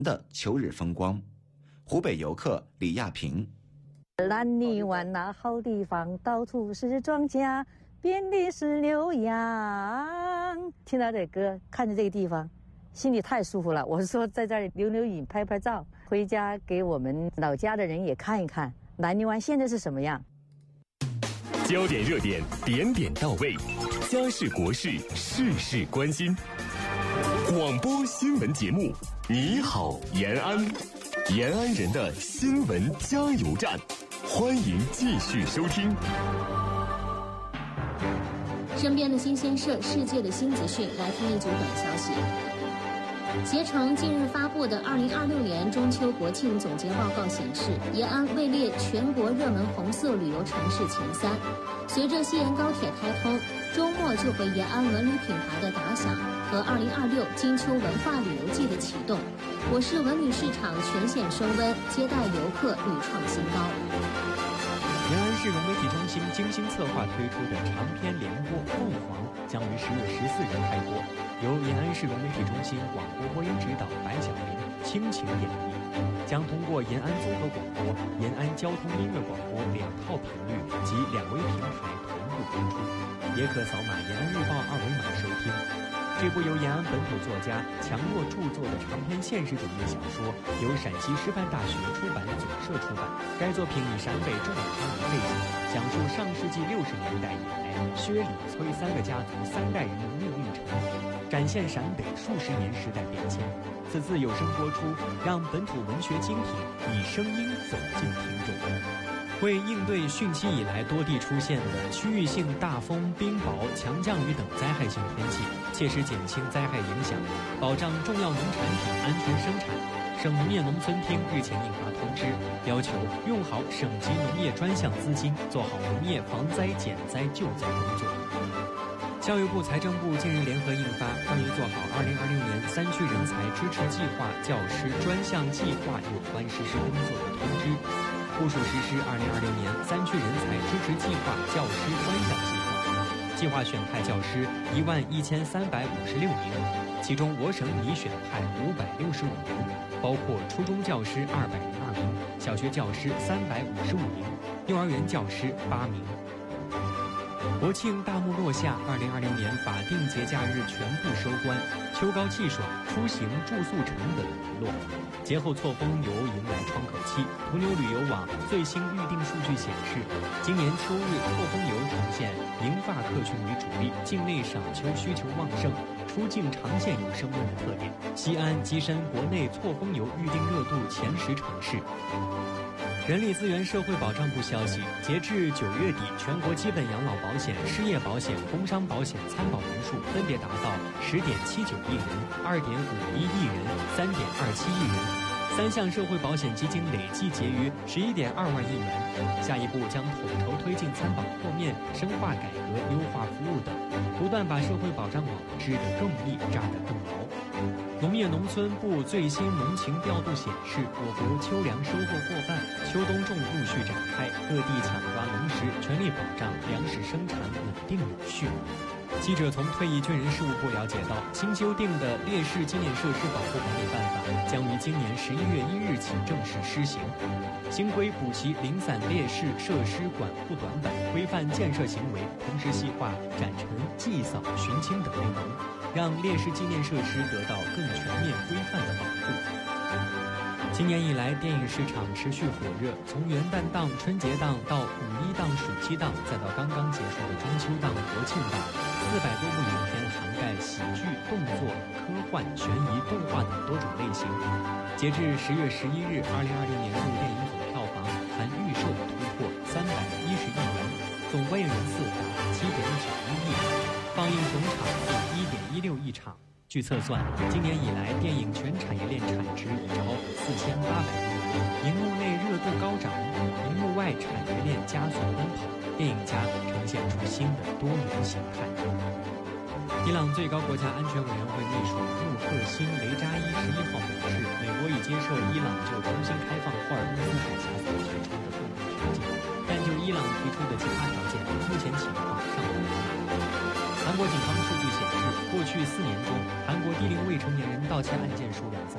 的秋日风光。湖北游客李亚平。 蓝泥湾那好地方，到处是庄稼，遍地是牛羊。听到这歌，看着这个地方，心里太舒服了。我说在这儿留影、拍拍照，回家给我们老家的人也看一看蓝泥湾现在是什么样。 焦点热点，点点到位，家事国事，事事关心。广播新闻节目，你好延安，延安人的新闻加油站，欢迎继续收听。 身边的新鲜事，世界的新资讯，来听一组短消息。携程近日发布的2026年中秋国庆总结报告显示，延安位列全国热门红色旅游城市前3。随着西延高铁开通，周末就为延安文旅品牌的打响和2026金秋文化旅游季的启动，我市文旅市场全线升温，接待游客屡创新高。 延安市融媒体中心精心策划推出的长篇联播《凤凰》将于10月14日开播，由延安市融媒体中心广播播音指导白晓玲倾情演绎，将通过延安综合广播、延安交通音乐广播2套频率及2微平台同步播出，也可扫码延安日报2维码收听。这部由延安本土作家强弱著作的长篇现实主义小说，由陕西师范大学出版总社出版。该作品以陕北重武康为背景，讲述上世纪60年代以来薛李崔3个家族3代人的命运成河，展现陕北数十年时代变迁。此次有声播出，让本土文学精品以声音走进听众。为应对汛期以来多地出现的区域性大风、冰雹、强降雨等灾害性天气，切实减轻灾害影响，保障重要农产品安全生产，省农业农村厅日前印发通知，要求用好省级农业专项资金，做好农业防灾减灾救灾工作。教育部、财政部近日联合印发关于做好2026年3区人才支持计划教师专项计划有关实施工作的通知，部署实施2026年3区人才支持计划教师专项计划。计划选派教师11356名，其中我省拟选派565名，包括初中教师202名，小学教师355名，幼儿园教师8名。国庆大幕落下，2026年法定节假日全部收官，秋高气爽，出行住宿成本回落。节后错峰游迎来窗口期，途牛旅游网最新预订数据显示，今年秋日错峰游呈现银发客群为主力，境内赏秋需求旺盛，出境长线游升温的特点。西安跻身国内错峰游预订热度前10城市。人力资源社会保障部消息，截至9月底，全国基本养老保险、失业保险、工伤保险参保人数分别达到10.79亿人、2.51亿人、3.27亿人。3项社会保险基金累计结余11.2万亿元。下一步将统筹推进参保扩面、深化改革、优化服务等，不断把社会保障网织得更密、扎得更牢。农业农村部最新农情调度显示，我国秋粮收获过半，秋冬种陆续展开，各地抢抓农时，全力保障粮食生产稳定有序。记者从退役军人事务部了解到，新修订的烈士纪念设施保护管理办法将于今年11月1日起正式施行。新规补齐零散烈士设施管护短板，规范建设行为，同时细化展陈、祭扫、巡清等内容，让烈士纪念设施得到更全面规范的保护。今年以来，电影市场持续火热，从元旦档、春节档到5·1档、暑期档，再到刚刚结束的中秋档、国庆档，400多部影片涵盖喜剧、动作、科幻、悬疑、动画等多种类型。截至10月11日，2026年度电影总票房含预售突破310亿元，总观影人次达7.91亿，放映总场共1.16亿场。据测算，今年以来电影全产业链产值已超4800亿元，荧幕内热度高涨，荧幕外产业链加速奔跑，电影家呈现出新的多元形态。伊朗最高国家安全委员会秘书穆赫辛·雷扎伊11号表示，美国已接受伊朗就重新开放霍尔木兹海峡所提出的部分条件，但就伊朗提出的其他条件，目前情况尚不明朗。韩国警方数据显示，过去4年中，韩国低龄未成年人盗窃案件数量在